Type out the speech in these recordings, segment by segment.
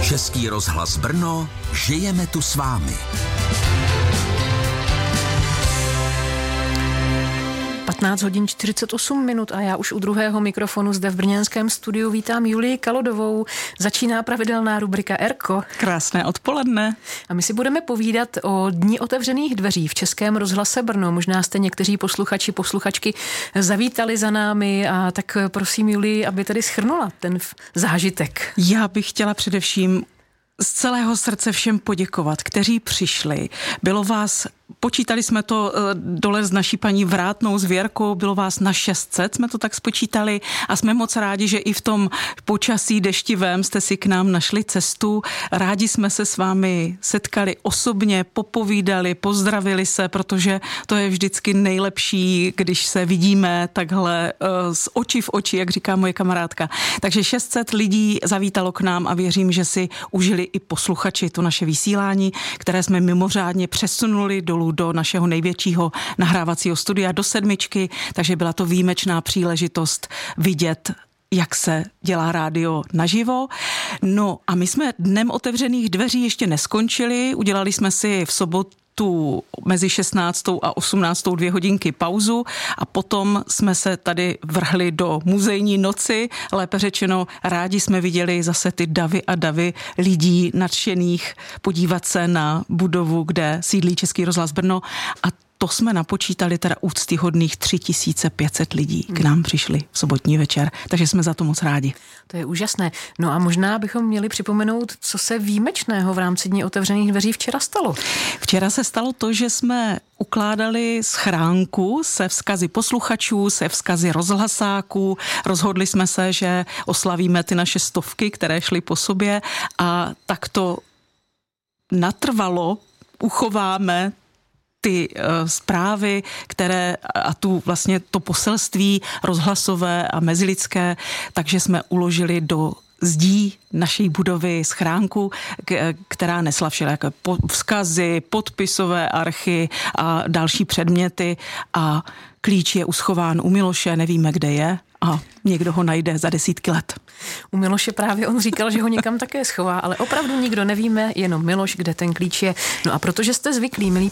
Český rozhlas Brno, žijeme tu s vámi. 15 hodin 48 minut a já už u druhého mikrofonu zde v brněnském studiu vítám Julii Kalodovou. Začíná pravidelná rubrika Erko. Krásné odpoledne. A my si budeme povídat o Dni otevřených dveří v Českém rozhlase Brno. Možná jste někteří posluchačky zavítali za námi, a tak prosím Julii, aby tedy shrnula ten zážitek. Já bych chtěla především z celého srdce všem poděkovat, kteří přišli. Bylo vás, počítali jsme to dole s naší paní Vrátnou, s Věrkou, bylo vás na 600, jsme to tak spočítali a jsme moc rádi, že i v tom počasí deštivém jste si k nám našli cestu. Rádi jsme se s vámi setkali osobně, popovídali, pozdravili se, protože to je vždycky nejlepší, když se vidíme takhle z očí v oči, jak říká moje kamarádka. Takže 600 lidí zavítalo k nám a věřím, že si užili i posluchači to naše vysílání, které jsme mimořádně přesunuli dolů do našeho největšího nahrávacího studia do 7, takže byla to výjimečná příležitost vidět, jak se dělá rádio naživo. No a my jsme dnem otevřených dveří ještě neskončili, udělali jsme si v sobotu mezi 16. a 18. 2 hodinky pauzu a potom jsme se tady vrhli do muzejní noci, lépe řečeno rádi jsme viděli zase ty davy a davy lidí nadšených podívat se na budovu, kde sídlí Český rozhlas Brno, a to jsme napočítali teda úctyhodných 3500 lidí k nám přišli v sobotní večer, takže jsme za to moc rádi. To je úžasné. No a možná bychom měli připomenout, co se výjimečného v rámci Dní otevřených dveří včera stalo. Včera se stalo to, že jsme ukládali schránku se vzkazy posluchačů, se vzkazy rozhlasáků. Rozhodli jsme se, že oslavíme ty naše 100, které šly po sobě, a tak to natrvalo uchováme ty zprávy, které a tu vlastně to poselství rozhlasové a mezilidské, takže jsme uložili do zdí naší budovy schránku, která nesla všelijaké vzkazy, podpisové archy a další předměty, a klíč je uschován u Miloše, nevíme, kde je, a někdo ho najde za 10 let. U Miloše právě on říkal, že ho někam také schová, ale opravdu nikdo nevíme, jenom Miloš, kde ten klíč je. No a protože jste zvyklí, milí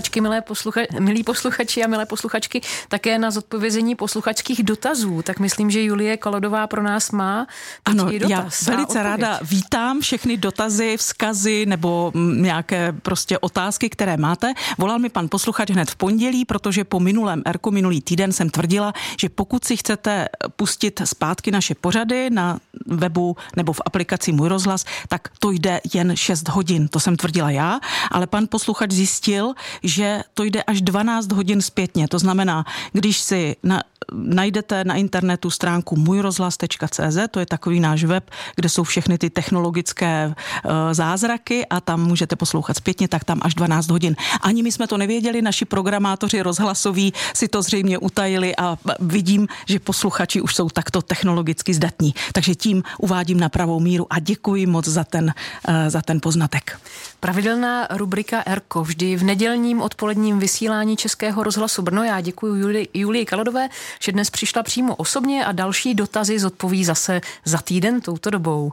posluchači a milé posluchačky, také na zodpovězení posluchačských dotazů, tak myslím, že Julie Kalodová pro nás má ano, dotaz. Já velice ráda vítám všechny dotazy, vzkazy nebo nějaké prostě otázky, které máte. Volal mi pan posluchač hned v pondělí, protože po minulém Erku, minulý týden jsem tvrdila, že pokud si chcete pustit zpátky naše pořady na webu nebo v aplikaci Můj rozhlas, tak to jde jen 6 hodin. To jsem tvrdila já, ale pan posluchač zjistil, že to jde až 12 hodin zpětně. To znamená, když si najdete na internetu stránku můjrozhlas.cz, to je takový náš web, kde jsou všechny ty technologické zázraky, a tam můžete poslouchat zpětně, tak tam až 12 hodin. Ani my jsme to nevěděli, naši programátoři rozhlasoví si to zřejmě utajili, a vidím, že posluchači už jsou takto technologicky zdatní. Takže tím uvádím na pravou míru a děkuji moc za ten poznatek. Pravidelná rubrika Erko vždy v nedělním odpoledním vysílání Českého rozhlasu Brno. Já děkuji Julii Kalodové, že dnes přišla přímo osobně, a další dotazy zodpoví zase za týden touto dobou.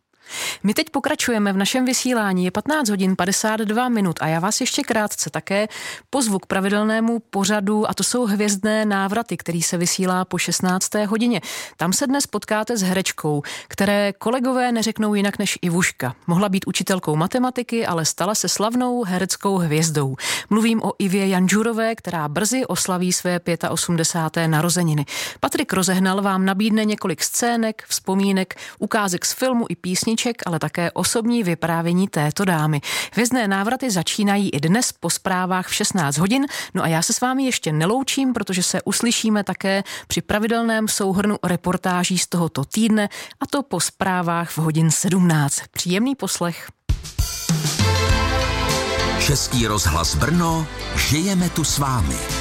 My teď pokračujeme v našem vysílání, je 15 hodin 52 minut a já vás ještě krátce také pozvu k pravidelnému pořadu, a to jsou Hvězdné návraty, který se vysílá po 16. hodině. Tam se dnes potkáte s herečkou, které kolegové neřeknou jinak než Ivuška. Mohla být učitelkou matematiky, ale stala se slavnou hereckou hvězdou. Mluvím o Ivě Janžurové, která brzy oslaví své 85. narozeniny. Patrik Rozehnal vám nabídne několik scének, vzpomínek, ukázek z filmu i písniček, ale také osobní vyprávění této dámy. Hvězdné návraty začínají i dnes po zprávách v 16 hodin, no a já se s vámi ještě neloučím, protože se uslyšíme také při pravidelném souhrnu reportáží z tohoto týdne, a to po zprávách v hodin 17. Příjemný poslech. Český rozhlas Brno, žijeme tu s vámi.